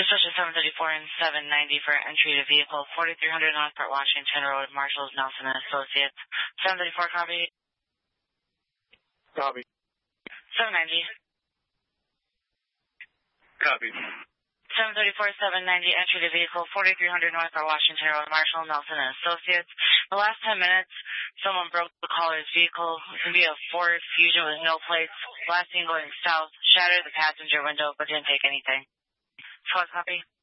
Dispatch 734 and 790 for entry to vehicle 4300 Northport Washington Road, Marshalls, Nelson and Associates. 734, copy. Copy. 790. Copy. 734, 790, entry to vehicle 4300 Northport Washington Road, Marshall, Nelson and Associates. The last 10 minutes, someone broke the caller's vehicle. It can be a Ford Fusion with no plates. Last seen going south, shattered the passenger window, but didn't take anything. 12, copy.